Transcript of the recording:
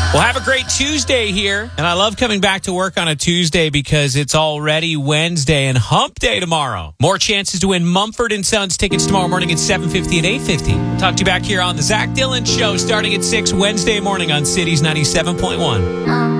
Well, have a great Tuesday here. And I love coming back to work on a Tuesday because it's already Wednesday and hump day tomorrow. More chances to win Mumford & Sons tickets tomorrow morning at 7:50 and 8:50. Talk to you back here on the Zach Dillon Show starting at 6 Wednesday morning on Cities 97.1.